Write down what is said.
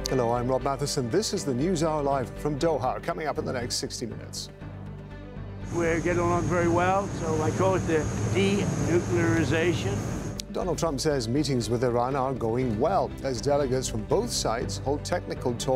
Hello, I'm Rob Matheson. This is the News Hour Live from Doha, coming up in the next 60 minutes. We're getting along very well, so I call it the denuclearization. Donald Trump says meetings with Iran are going well as delegates from both sides hold technical talks.